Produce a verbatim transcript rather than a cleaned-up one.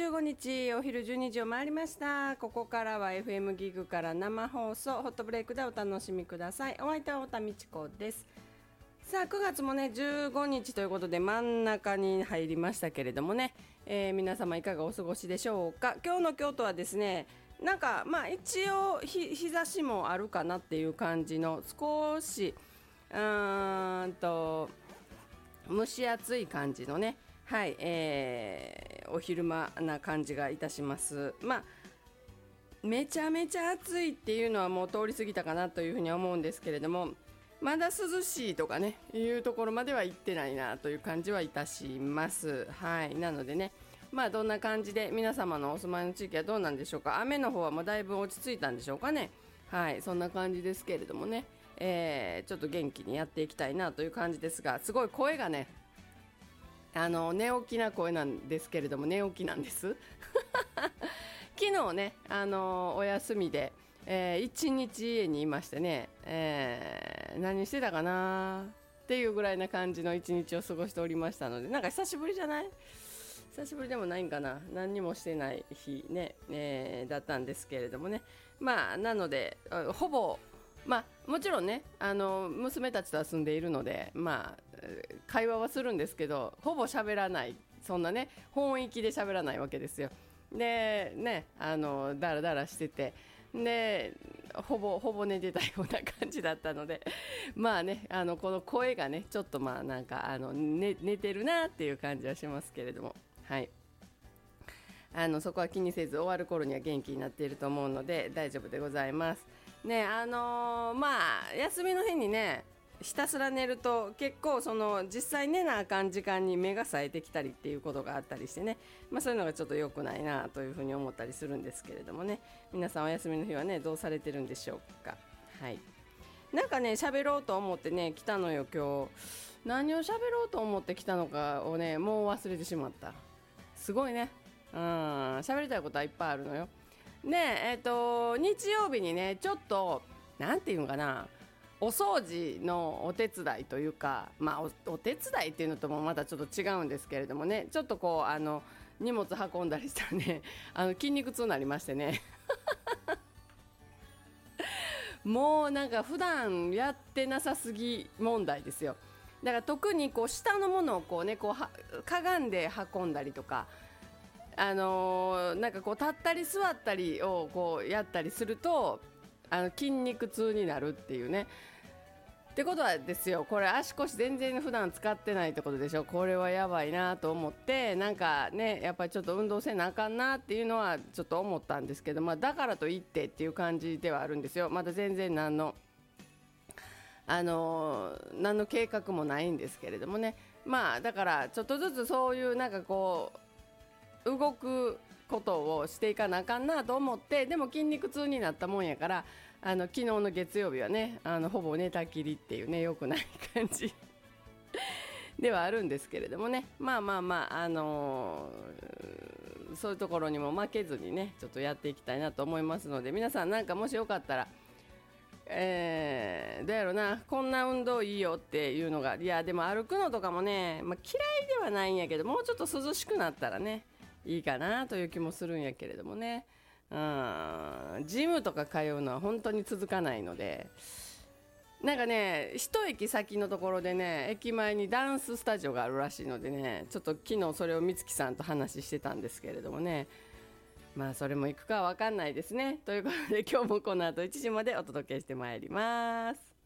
うごにちお昼じゅうにじを回りました。ここからは エフエム ギグから生放送ホットブレイクでお楽しみください。お相手は太田美智子です。さあくがつもねじゅうごにちということで真ん中に入りましたけれどもね、えー、皆様いかがお過ごしでしょうか。今日の京都はですね、なんかまあ一応日日差しもあるかなっていう感じの少しうーんと蒸し暑い感じのね、はい、えー、お昼間な感じがいたします。まあめちゃめちゃ暑いっていうのはもう通り過ぎたかなというふうには思うんですけれども、まだ涼しいとかねいうところまでは行ってないなという感じはいたします。はい、なのでね、まあどんな感じで皆様のお住まいの地域はどうなんでしょうか。雨の方はもうだいぶ落ち着いたんでしょうかね。はい、そんな感じですけれどもね、えー、ちょっと元気にやっていきたいなという感じですが、すごい声がね、あの寝起きな声なんですけれども、寝起きなんです昨日ね、あのお休みで、えー、一日家にいましてね、えー、何してたかなっていうぐらいな感じの一日を過ごしておりましたので、なんか久しぶりじゃない久しぶりでもないんかな、何にもしてない日ね、えー、だったんですけれどもね、まあなのでほぼまあ、もちろんね、あの娘たちと遊んでいるので、まあ、会話はするんですけど、ほぼ喋らない、そんなね本域で喋らないわけですよ。でね、あのだらだらしてて、でほぼほぼ寝てたような感じだったので、まあね、あのこの声がねちょっとまあなんかあの、ね、寝てるなっていう感じはしますけれども、はい、あのそこは気にせず終わる頃には元気になっていると思うので大丈夫でございますね。あのー、まあ休みの日にねひたすら寝ると結構その実際寝なあかん時間に目が冴えてきたりっていうことがあったりしてね、まあ、そういうのがちょっと良くないなというふうに思ったりするんですけれどもね、皆さんお休みの日はねどうされてるんでしょうか。はい、なんかね喋ろうと思ってね来たのよ。今日何を喋ろうと思って来たのかをねもう忘れてしまった。すごいね、うん、喋りたいことはいっぱいあるのよ。で、えっと、日曜日にね、ちょっと、なんていうのかな、お掃除のお手伝いというか、まあ、お、お手伝いっていうのともまたちょっと違うんですけれどもね、ちょっとこう、あの、荷物運んだりしたらね、あの筋肉痛になりましてね。もうなんか普段やってなさすぎ問題ですよ。だから特にこう下のものをこうね、こうはかがんで運んだりとか、あのー、なんかこう立ったり座ったりをこうやったりするとあの筋肉痛になるっていうね。ってことはですよ、これ足腰全然普段使ってないってことでしょ。これはやばいなと思って、なんかねやっぱりちょっと運動せなあかんなっていうのはちょっと思ったんですけど、まあ、だからといってっていう感じではあるんですよ。まだ全然何のあのー、何の計画もないんですけれどもね。まあだからちょっとずつそういうなんかこう動くことをしていかなあかんなと思って、でも筋肉痛になったもんやから、あの昨日の月曜日はねあのほぼ寝たきりっていうね良くない感じではあるんですけれどもね、まあまあまあ、あのー、そういうところにも負けずにねちょっとやっていきたいなと思いますので、皆さんなんかもしよかったら、えー、どうやろな、こんな運動いいよっていうのが、いやでも歩くのとかもね、まあ、嫌いではないんやけど、もうちょっと涼しくなったらねいいかなという気もするんやけれどもね、うん、ジムとか通うのは本当に続かないので、なんかね一駅先のところでね駅前にダンススタジオがあるらしいのでね、ちょっと昨日それを美月さんと話してたんですけれどもね、まあそれも行くかは分かんないですね。ということで今日もこの後いちじまでお届けしてまいります。